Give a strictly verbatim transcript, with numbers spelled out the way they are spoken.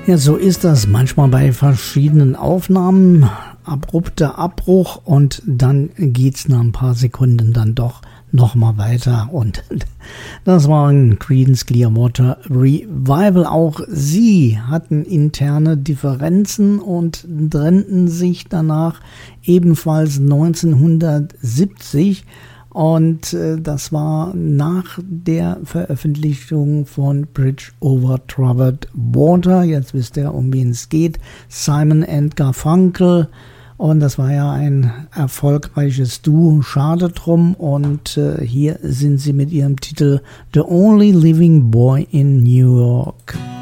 Ja, so ist das manchmal bei verschiedenen Aufnahmen. Abrupter Abbruch und dann geht's nach ein paar Sekunden dann doch nochmal weiter. Und das war ein Creedence Clearwater Revival. Auch sie hatten interne Differenzen und trennten sich danach ebenfalls neunzehnhundertsiebzig. Und äh, das war nach der Veröffentlichung von Bridge over Troubled Water. Jetzt wisst ihr, um wen es geht. Simon and Garfunkel. Und das war ja ein erfolgreiches Duo. Schade drum. Und äh, hier sind sie mit ihrem Titel The Only Living Boy in New York.